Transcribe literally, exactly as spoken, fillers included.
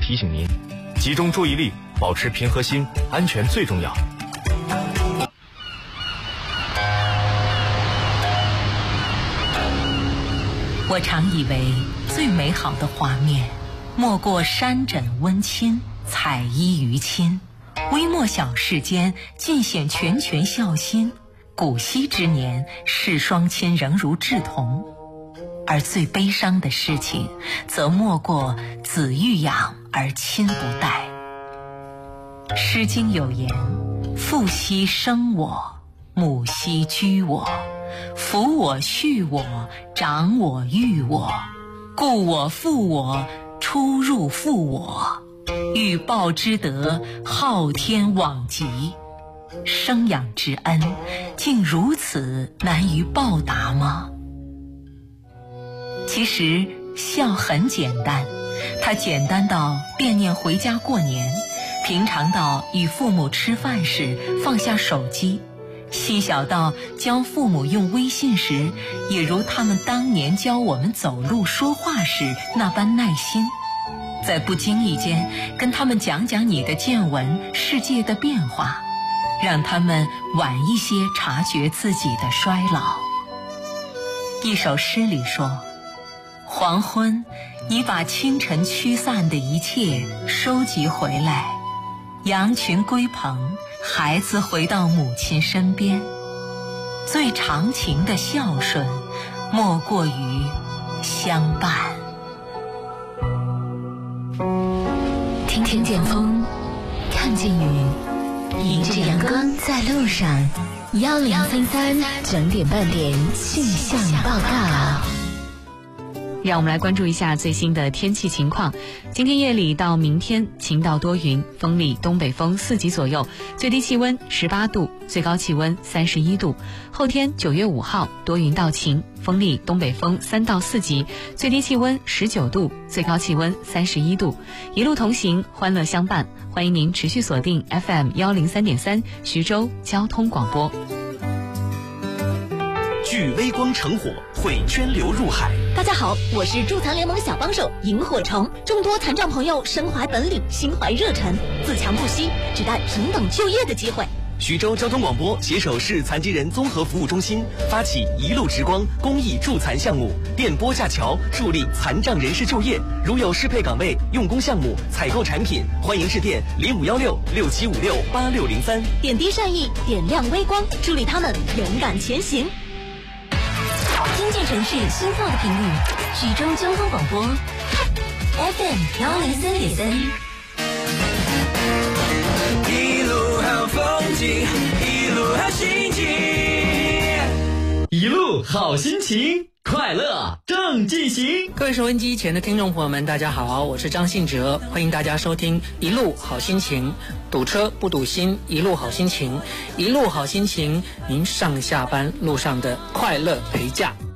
提醒您，集中注意力，保持平和心，安全最重要。 我常以为最美好的画面，莫过山枕温馨，彩衣娱亲。微末小事间，尽显拳拳孝心。古稀之年，世双亲仍如稚童。而最悲伤的事情，则莫过子欲养而亲不待。《诗经》有言：父兮生我，母兮居我，抚我恤我，长我育我，故我负我，出入负我，欲报之德，昊天罔极。生养之恩，竟如此难于报答吗？其实孝很简单，它简单到惦念回家过年，平常到与父母吃饭时放下手机，细小到教父母用微信时，也如他们当年教我们走路说话时那般耐心。在不经意间跟他们讲讲你的见闻，世界的变化，让他们晚一些察觉自己的衰老。一首诗里说，黄昏已把清晨驱散的一切收集回来，羊群归棚，孩子回到母亲身边。最长情的孝顺，莫过于相伴。听听见风，看见雨，迎着阳光在路上。幺零三三整点半点气象报告。 让我们来关注一下最新的天气情况。今天夜里到明天晴到多云，风力东北风四级左右，最低气温十八度，最高气温三十一度。后天九月五号多云到晴，风力东北风三到四级，最低气温十九度，最高气温三十一度。一路同行，欢乐相伴，欢迎您持续锁定 F M 幺零三点三徐州交通广播。 聚微光成火，会涓流入海。 大家好，我是助残联盟小帮手萤火虫。众多残障朋友身怀本领，心怀热忱，自强不息，只待平等就业的机会。 徐州交通广播携手市残疾人综合服务中心，发起一路之光公益助残项目，电波架桥，助力残障人士就业。如有适配岗位、用工项目、采购产品，欢迎致电零五幺六六七五六八六零三。 点滴善意，点亮微光，助力他们勇敢前行。听见城市心跳的频率，徐州交通广播 F M 幺零三点三。 一路好风景，一路好心情， 一路好心情，快乐正进行。 各位收音机前的听众朋友们，大家好，我是张信哲，欢迎大家收听一路好心情。堵车不堵心，一路好心情，一路好心情，您上下班路上的快乐陪驾。